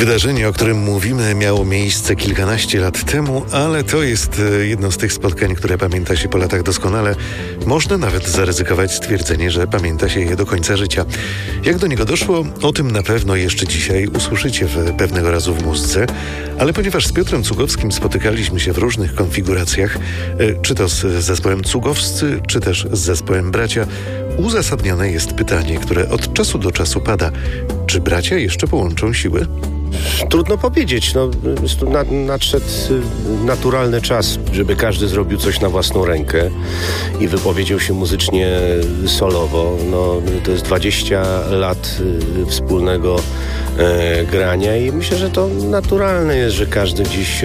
Wydarzenie, o którym mówimy, miało miejsce kilkanaście lat temu, ale to jest jedno z tych spotkań, które pamięta się po latach doskonale. Można nawet zaryzykować stwierdzenie, że pamięta się je do końca życia. Jak do niego doszło, o tym na pewno jeszcze dzisiaj usłyszycie pewnego razu w muzyce, ale ponieważ z Piotrem Cugowskim spotykaliśmy się w różnych konfiguracjach, czy to z zespołem Cugowscy, czy też z zespołem Bracia, uzasadnione jest pytanie, które od czasu do czasu pada. Czy bracia jeszcze połączą siły? Trudno powiedzieć. Nadszedł naturalny czas, żeby każdy zrobił coś na własną rękę i wypowiedział się muzycznie solowo. To jest 20 lat wspólnego grania i myślę, że to naturalne jest, że każdy gdzieś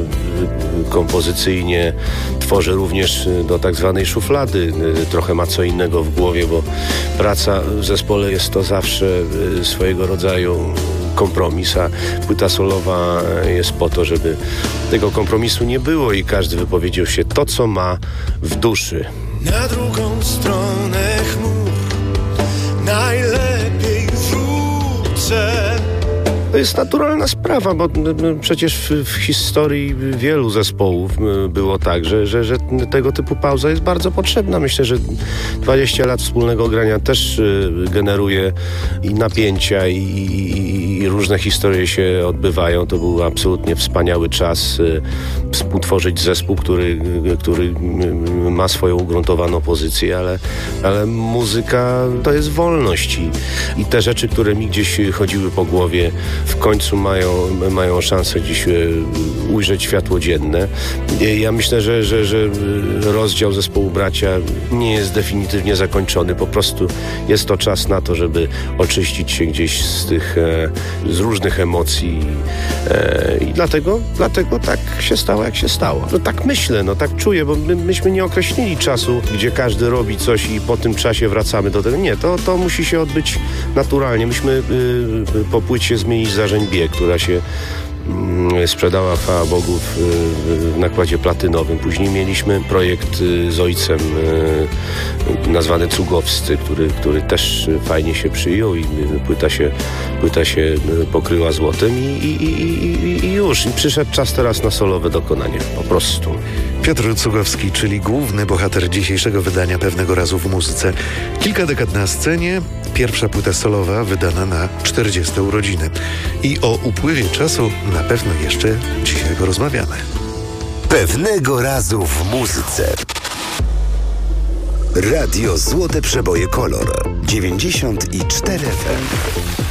kompozycyjnie tworzy również do tak zwanej szuflady. Trochę ma co innego w głowie, bo praca w zespole jest to zawsze swojego rodzaju kompromis, a płyta solowa jest po to, żeby tego kompromisu nie było i każdy wypowiedział się to, co ma w duszy. Na drugą stronę chmur najlepiej wrócę. To jest naturalna sprawa, bo przecież w historii wielu zespołów było tak, że tego typu pauza jest bardzo potrzebna. Myślę, że 20 lat wspólnego grania też generuje i napięcia, i różne historie się odbywają. To był absolutnie wspaniały czas współtworzyć zespół, który ma swoją ugruntowaną pozycję, ale muzyka to jest wolność i te rzeczy, które mi gdzieś chodziły po głowie, w końcu mają szansę dziś ujrzeć światło dzienne. Ja myślę, że rozdział zespołu Bracia nie jest definitywnie zakończony. Po prostu jest to czas na to, żeby oczyścić się gdzieś z różnych emocji i dlatego tak się stało, jak się stało. Tak myślę, tak czuję, bo myśmy nie określili czasu, gdzie każdy robi coś i po tym czasie wracamy do tego. Nie, to musi się odbyć naturalnie. Myśmy po płycie Zmienić Zarzębie, która się sprzedała, chwała Bogu, w nakładzie platynowym. Później mieliśmy projekt z ojcem nazwany Cugowscy, który też fajnie się przyjął i płyta się pokryła złotem i już. I przyszedł czas teraz na solowe dokonanie. Po prostu. Piotr Cugowski, czyli główny bohater dzisiejszego wydania Pewnego razu w muzyce. Kilka dekad na scenie, pierwsza płyta solowa wydana na 40. urodziny. I o upływie czasu na pewno jeszcze dzisiaj porozmawiamy. Pewnego razu w muzyce. Radio Złote Przeboje Kolor 94 FM.